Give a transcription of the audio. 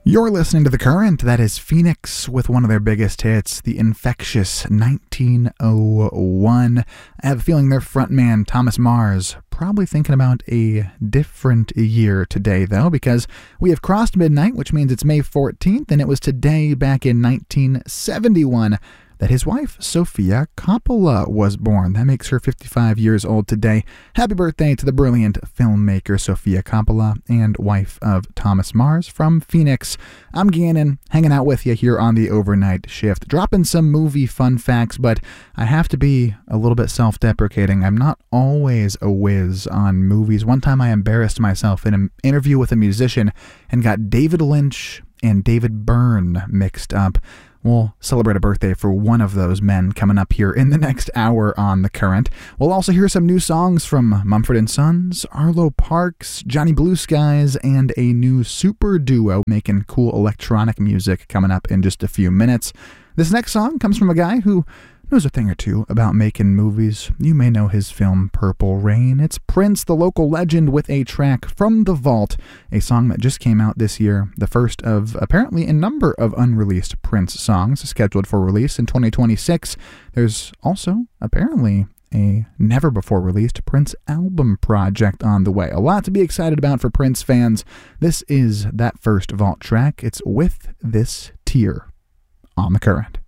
You're listening to The Current. That is Phoenix with one of their biggest hits, the infectious 1901. I have a feeling their frontman, Thomas Mars, probably thinking about a different year today, though, because we have crossed midnight, which means it's May 14th, and it was today back in 1971 that his wife, Sofia Coppola, was born. That makes her 55 years old today. Happy birthday to the brilliant filmmaker Sofia Coppola and wife of Thomas Mars from Phoenix. I'm Gannon, hanging out with you here on the overnight shift, dropping some movie fun facts, but I have to be a little bit self-deprecating. I'm not always a whiz on movies. One time I embarrassed myself in an interview with a musician and got David Lynch and David Byrne mixed up. We'll celebrate a birthday for one of those men coming up here in the next hour on The Current. We'll also hear some new songs from Mumford & Sons, Arlo Parks, Johnny Blue Skies, and a new super duo making cool electronic music coming up in just a few minutes. This next song comes from a guy who knows a thing or two about making movies. You may know his film Purple Rain. It's Prince, the local legend, with a track from The Vault, a song that just came out this year, the first of apparently a number of unreleased Prince songs scheduled for release in 2026. There's also apparently a never-before-released Prince album project on the way. A lot to be excited about for Prince fans. This is that first Vault track. It's With This Tear on The Current.